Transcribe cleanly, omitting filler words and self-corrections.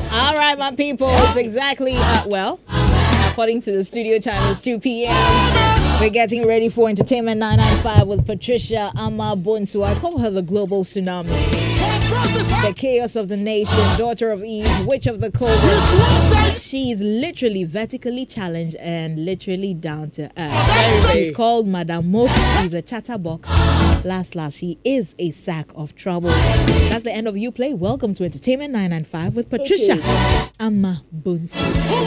All right, my people. It's exactly, according to the studio time, it's 2 p.m. We're getting ready for Entertainment 995 with Patricia Ama Bonsu. I call her the global tsunami. The chaos of the nation, daughter of Eve, witch of the cobra. She's literally vertically challenged and literally down to earth. She's called Madame Moke. She's a chatterbox. Last, she is a sack of troubles. That's the end of You Play. Welcome to Entertainment 995 with Patricia Ama Bonsu.